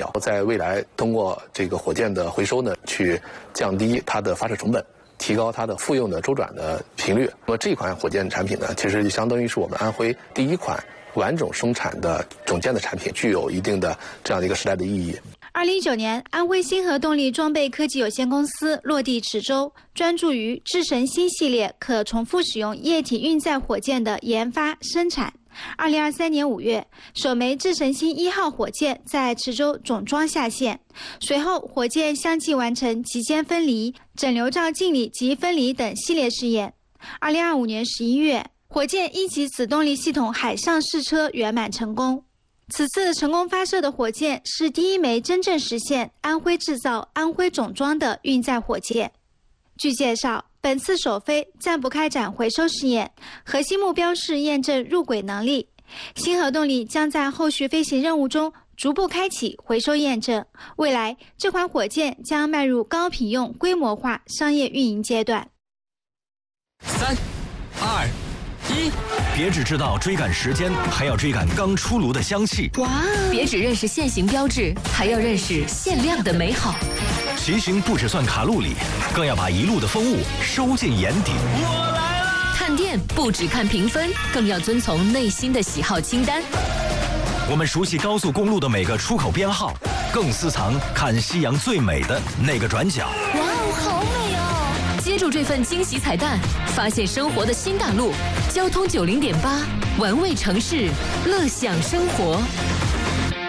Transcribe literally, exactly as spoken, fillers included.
了，在未来通过这个火箭的回收呢，去降低它的发射成本，提高它的复用的周转的频率。那么这款火箭产品呢，其实就相当于是我们安徽第一款完整生产的种箭的产品，具有一定的这样的一个时代的意义。 二零一九年，安徽星河动力装备科技有限公司落地池州，专注于智神星系列可重复使用液体运载火箭的研发生产。二零二三年五月，首枚智神星一号火箭在池州总装下线，随后火箭相继完成极间分离、整流罩敬礼及分离等系列试验。二零二五年十一月，火箭一级子动力系统海上试车圆满成功。此次成功发射的火箭是第一枚真正实现安徽制造、安徽总装的运载火箭。据介绍，本次首飞暂不开展回收试验，核心目标是验证入轨能力。星河动力将在后续飞行任务中逐步开启回收验证，未来这款火箭将迈入高品用规模化商业运营阶段。 三、二、一，别只知道追赶时间，还要追赶刚出炉的香气。 哇！别只认识限行标志，还要认识限量的美好。 骑行不只算卡路里，更要把一路的风物收进眼底。 我来了！看店不只看评分，更要遵从内心的喜好清单。 我们熟悉高速公路的每个出口编号，更私藏看夕阳最美的那个转角。 哇哦，好美哦！接住这份惊喜彩蛋，发现生活的新大陆。交通九零点八，玩味城市，乐享生活。